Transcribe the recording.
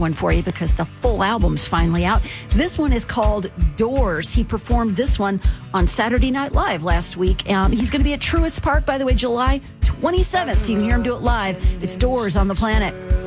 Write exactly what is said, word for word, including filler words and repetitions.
one for you because the full album's finally out. This one is called Doors. He performed this one on Saturday Night Live last week. Um, he's going to be at Truist Park, by the way, July twenty-seventh, so you can hear him do it live. It's Doors on the Planet.